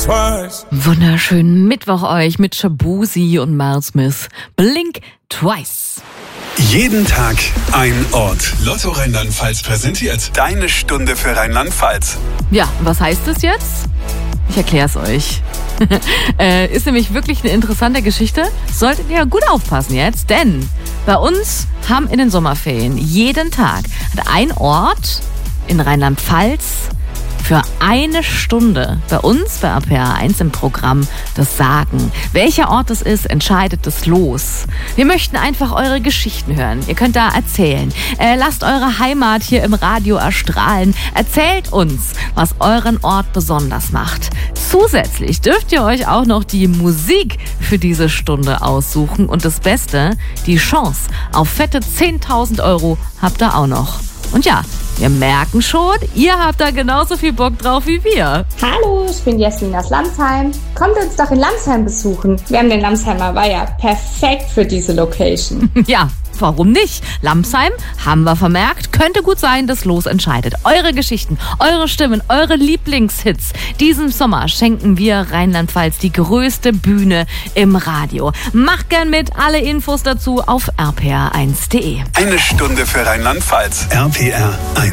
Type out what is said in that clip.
twice. Wunderschönen Mittwoch euch mit Shabuzi und Mel Smith. Blink twice. Jeden Tag ein Ort. Lotto Rheinland-Pfalz präsentiert deine Stunde für Rheinland-Pfalz. Ja, was heißt das jetzt? Ich erkläre es euch. Ist nämlich wirklich eine interessante Geschichte. Solltet ihr gut aufpassen jetzt, denn bei uns haben in den Sommerferien jeden Tag hat ein Ort in Rheinland-Pfalz für eine Stunde bei uns bei RPR 1 im Programm das Sagen. Welcher Ort es ist, entscheidet das Los. Wir möchten einfach eure Geschichten hören. Ihr könnt da erzählen. Lasst eure Heimat hier im Radio erstrahlen. Erzählt uns, was euren Ort besonders macht. Zusätzlich dürft ihr euch auch noch die Musik für diese Stunde aussuchen. Und das Beste, die Chance auf fette 10.000 Euro habt ihr auch noch. Und ja, wir merken schon, ihr habt da genauso viel Bock drauf wie wir. Hallo, ich bin Jasmin aus Lamsheim. Kommt uns doch in Lamsheim besuchen. Wir haben den Lamsheimer Weiher. Perfekt für diese Location. Ja, warum nicht? Lamsheim, haben wir vermerkt, könnte gut sein, das Los entscheidet. Eure Geschichten, eure Stimmen, eure Lieblingshits. Diesen Sommer schenken wir Rheinland-Pfalz die größte Bühne im Radio. Macht gern mit, alle Infos dazu auf rpr1.de. Eine Stunde für Rheinland-Pfalz. RPR 1.